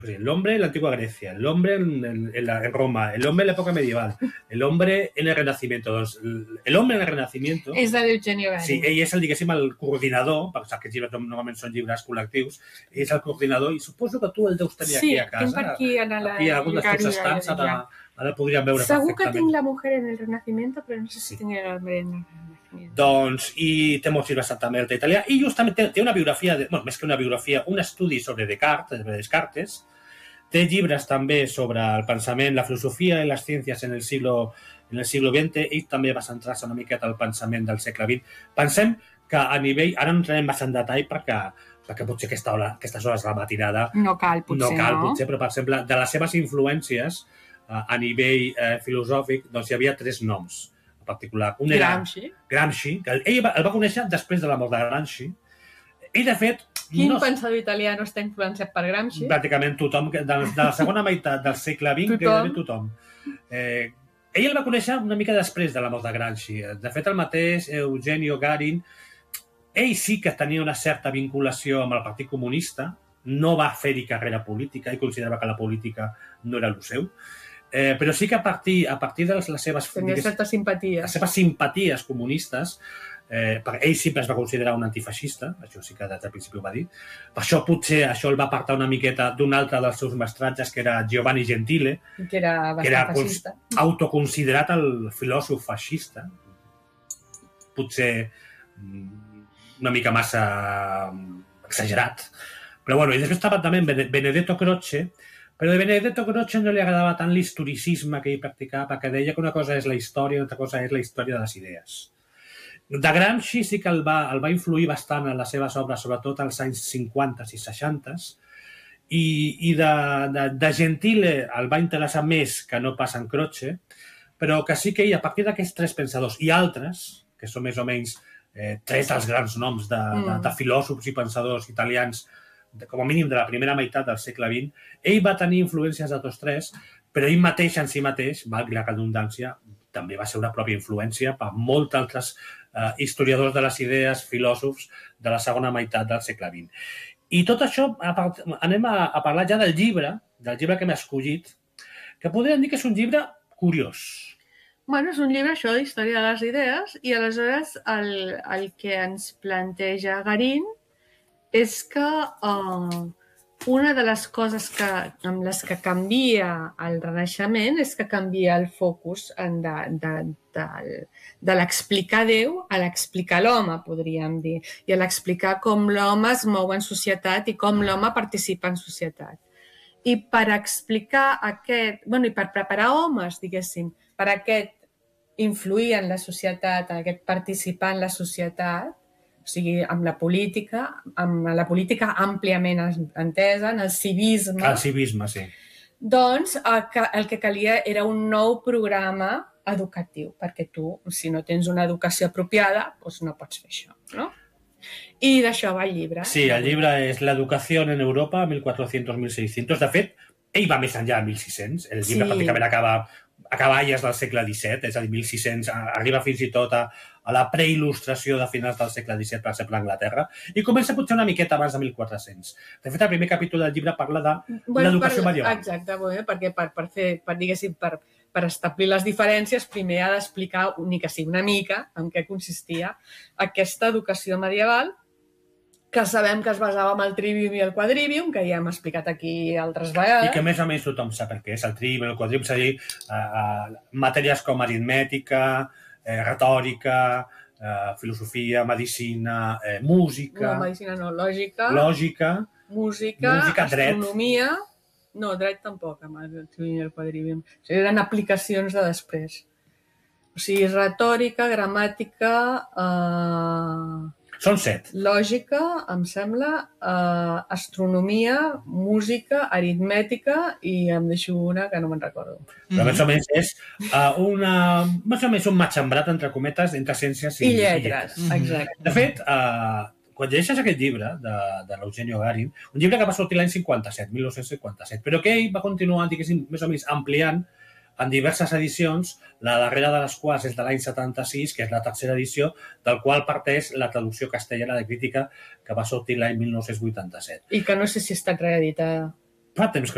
el hombre en la antigua Grecia, el hombre en Roma, el hombre en l'època medieval, el hombre en el Renacimiento. Doncs el hombre en el Renacimiento... És de l'Eugenio Garin. Sí, ell és, diguéssim, el coordinador, perquè aquests llibres normalment són llibres col·lectius, ell és el coordinador, i suposo que tu el deus tenir aquí a casa. Sí, tinc per aquí en la... Aquí, algun dels teus estants, ara podríem veure perfectament. Segur que tinc La mujer en el Renacimiento, però no sé si tinc el hombre en el Renacimiento. Doncs, i té molts llibres també en italià, i justament té una biografia, bueno, més que una biografia, un estudi sobre Descartes, té llibres també sobre el pensament, la filosofia i les ciències en el siglo XX. Ell també va centrar-se una miqueta al pensament del segle XX. Pensem que a nivell... Ara no entrarem massa en detall perquè potser aquestes hores de la matinada... No cal, potser, però, per exemple, de les seves influències a nivell filosòfic, doncs hi havia 3 noms en particular. Un era Gramsci, que ell el va conèixer després de la mort de Gramsci. Ell, de fet... Quin pensador italià no està influenciat per Gramsci? Pràcticament tothom. De la segona meitat del segle XX, gairebé tothom. Ell el va conèixer una mica després de la mort de Gramsci. De fet, el mateix Eugenio Garin, ell sí que tenia una certa vinculació amb el Partit Comunista, no va fer-hi carrera política, ell considerava que la política no era el seu, però sí que a partir de les seves... Tenia certes simpaties. Les seves simpaties comunistes, perquè ell sempre es va considerar un antifeixista, això sí que des del principi ho va dir, per això potser això el va apartar una miqueta d'un altre dels seus mestratges, que era Giovanni Gentile, que era bastant feixista, autoconsiderat el filòsof feixista, potser una mica massa exagerat, però bueno, i després estava també Benedetto Croce, però de Benedetto Croce no li agradava tant l'historicisme que ell practicava, perquè deia que una cosa és la història i una altra cosa és la història de les idees. De Gramsci sí que el va influir bastant en les seves obres, sobretot als anys 50 i 60, i de Gentile el va interessar més que no pas en Croce, però que sí que ell, a partir d'aquests 3 pensadors i altres, que són més o menys 3 dels grans noms de filòsofs i pensadors italians, com a mínim de la primera meitat del segle XX, ell va tenir influències de tots 3, però ell mateix en si mateix, valgui la redundància, també va ser una pròpia influència per molts altres historiadors de les idees, filòsofs de la segona meitat del segle XX. I tot això, anem a parlar ja del llibre que hem escollit, que podríem dir que és un llibre curiós. Bueno, és un llibre, això, d'història de les idees, i aleshores el que ens planteja Garin és que una de les coses amb les que canvia el Renaixement és que canvia el focus de l'explicar Déu a l'explicar l'home, podríem dir, i a l'explicar com l'home es mou en societat i com l'home participa en societat. I per explicar i per preparar homes, diguéssim, per aquest influir en la societat, aquest participar en la societat, o sigui, amb la política àmpliament entesa, en el civisme. El civisme, sí. Doncs el que calia era un nou programa educatiu, perquè tu, si no tens una educació apropiada, doncs no pots fer això, no? I d'això va el llibre. Sí, el llibre és l'educació en Europa, 1400-1600. De fet, ell va més enllà de 1600. El llibre pràcticament acaba acaballes del segle XVII, és a dir, 1600, arriba fins i tot a la preil·lustració de finals del segle XVII, per exemple, a Anglaterra, i comença potser una miqueta abans de 1400. De fet, el primer capítol del llibre parla de l'educació medieval. Exacte, perquè per establir les diferències, primer ha d'explicar, ni que sigui una mica, en què consistia aquesta educació medieval, que sabem que es basava en el trivium i el quadrivium, que ja hem explicat aquí altres vegades. I que més o menys tothom sap el que és el trivium i el quadrivium, és a dir, matèries com aritmètica, retòrica, filosofia, medicina, música... No, medicina no, lògica. Lògica. Música, dret. Astronomia... No, dret tampoc, amb el trivium i el quadrivium. O sigui, eren aplicacions de després. O sigui, retòrica, gramàtica... Són 7. Lògica, em sembla, astronomia, música, aritmètica i em deixo una que no me'n recordo. Però més o menys és més o menys un matxembrat, entre cometes, entre ciències i lletres. Exacte. De fet, quan llegeixes aquest llibre de l'Eugenio Garin, un llibre que va sortir l'any 57, 1957, però que ell va continuar, diguéssim, més o menys ampliant en diverses edicions, la darrera de les quals és de l'any 76, que és la tercera edició, del qual parteix la traducció castellana de crítica que va sortir l'any 1987. I que no sé si ha estat reeditada. Fa temps que